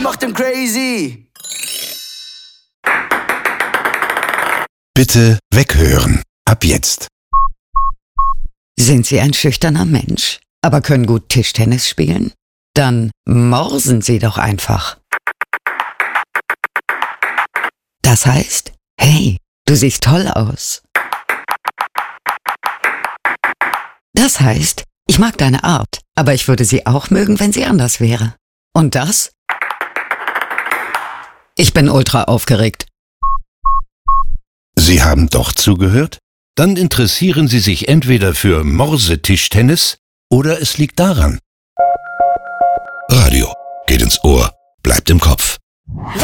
macht ihn crazy. Bitte weghören. Ab jetzt. Sind Sie ein schüchterner Mensch, aber können gut Tischtennis spielen? Dann morsen Sie doch einfach. Das heißt, hey, du siehst toll aus. Das heißt, ich mag deine Art, aber ich würde sie auch mögen, wenn sie anders wäre. Und das? Ich bin ultra aufgeregt. Sie haben doch zugehört? Dann interessieren Sie sich entweder für Morsetischtennis oder es liegt daran. Radio geht ins Ohr, bleibt im Kopf.